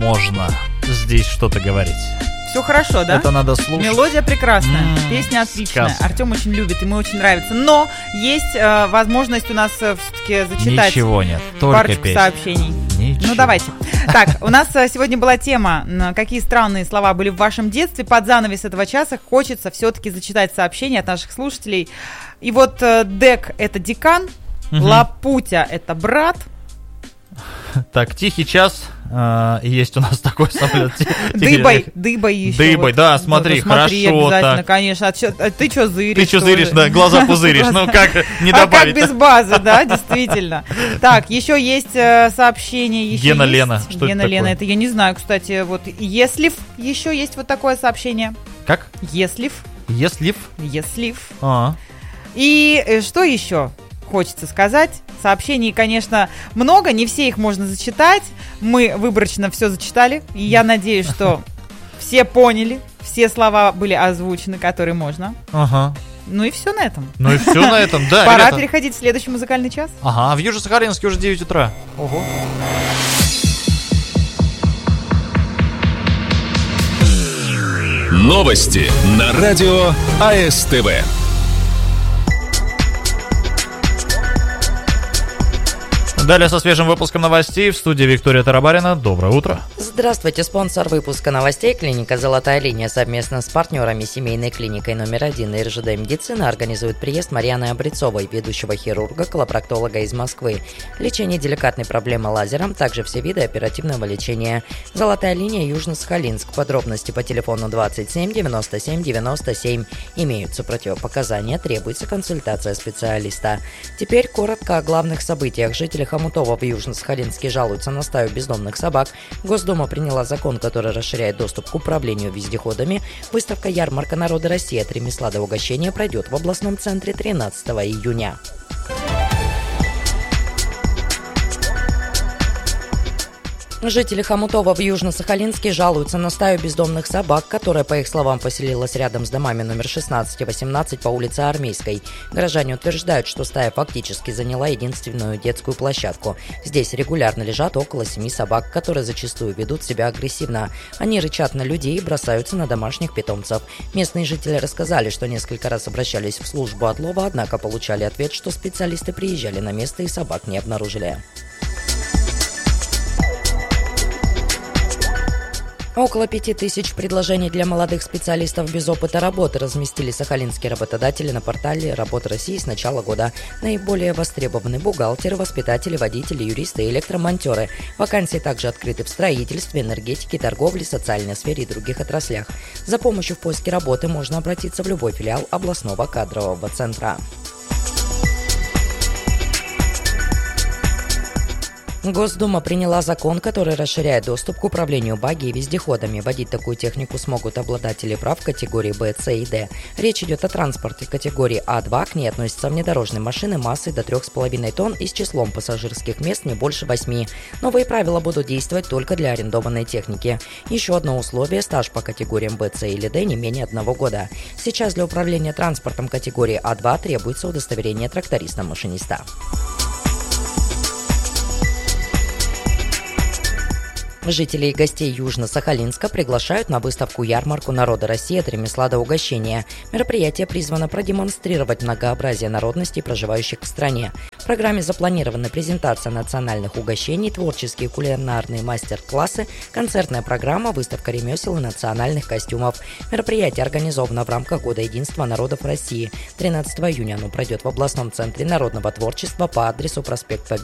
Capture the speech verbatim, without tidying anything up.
можно здесь что-то говорить. Все хорошо, да? Это надо слушать. Мелодия прекрасная, М-м, песня отличная. сказка. Артем очень любит, ему очень нравится. Но есть э, возможность у нас э, все-таки зачитать Ничего нет, только парочку песня. сообщений. Ничего. Ну, давайте. Так, у нас э, сегодня была тема, м, какие странные слова были в вашем детстве. Под занавес этого часа хочется все-таки зачитать сообщения от наших слушателей. И вот э, Дек – это декан, Мгм. Лапутя – это брат. Так, тихий час. а, Есть у нас такой самолет. Дыбой, дыбой еще. Дыбой, вот. да, смотри, смотри хорошо обязательно, так. конечно. А, чё- а ты что зыришь? Ты что тоже? зыришь, да, глаза пузыришь. Ну как не А как добавить? без базы, да, действительно. Так, еще есть э, сообщение. Еще Гена есть. Лена, что Гена это Лена, такое? это я не знаю, кстати. Вот Еслив, еще есть вот такое сообщение. Как? Еслив, Еслив? Еслив. А, И э, что еще хочется сказать? Сообщений, конечно, много, не все их можно зачитать. Мы выборочно все зачитали. И я надеюсь, что все поняли, все слова были озвучены, которые можно. ага. Ну и все на этом. Ну и все на этом, да. Пора ребята. переходить в следующий музыкальный час. Ага, а в Южно-Сахалинске уже девять утра. Ого. Новости на радио А Эс Тэ Вэ. Далее со свежим выпуском новостей в студии Виктория Тарабарина. Доброе утро. Здравствуйте, спонсор выпуска новостей клиника «Золотая линия» совместно с партнерами семейной клиникой номер один эр жэ дэ «Медицина» организует приезд Марьяны Обрецовой, ведущего хирурга, колопроктолога из Москвы. Лечение деликатной проблемы лазером, также все виды оперативного лечения. «Золотая линия» Южно-Сахалинск. Подробности по телефону двадцать семь девяносто семь девяносто семь. Имеются противопоказания, требуется консультация специалиста. Теперь коротко о главных событиях. Жители Хомутова в Южно-Сахалинске жалуются на стаю бездомных собак. Госдума приняла закон, который расширяет доступ к управлению вездеходами. Выставка «Ярмарка народа России» от ремесла до угощения пройдет в областном центре тринадцатого июня. Жители Хомутова в Южно-Сахалинске жалуются на стаю бездомных собак, которая, по их словам, поселилась рядом с домами номер шестнадцать и восемнадцать по улице Армейской. Горожане утверждают, что стая фактически заняла единственную детскую площадку. Здесь регулярно лежат около семи собак, которые зачастую ведут себя агрессивно. Они рычат на людей и бросаются на домашних питомцев. Местные жители рассказали, что несколько раз обращались в службу отлова, однако получали ответ, что специалисты приезжали на место и собак не обнаружили. Около пяти тысяч предложений для молодых специалистов без опыта работы разместили сахалинские работодатели на портале «Работа России» с начала года. Наиболее востребованы бухгалтеры, воспитатели, водители, юристы и электромонтеры. Вакансии также открыты в строительстве, энергетике, торговле, социальной сфере и других отраслях. За помощью в поиске работы можно обратиться в любой филиал областного кадрового центра. Госдума приняла закон, который расширяет доступ к управлению багги и вездеходами. Водить такую технику смогут обладатели прав категории Б, С и Д. Речь идет о транспорте категории А два. К ней относятся внедорожные машины массой до трех с половиной тонн и с числом пассажирских мест не больше восьми. Новые правила будут действовать только для арендованной техники. Еще одно условие – стаж по категориям Б, С или Д не менее одного года. Сейчас для управления транспортом категории А два требуется удостоверение тракториста-машиниста. Жителей и гостей Южно-Сахалинска приглашают на выставку-ярмарку народа России от ремесла до угощения. Мероприятие призвано продемонстрировать многообразие народностей, проживающих в стране. В программе запланирована презентация национальных угощений, творческие кулинарные мастер-классы, концертная программа, выставка ремесел и национальных костюмов. Мероприятие организовано в рамках Года единства народов России. тринадцатого июня оно пройдет в областном центре народного творчества по адресу проспект Победы.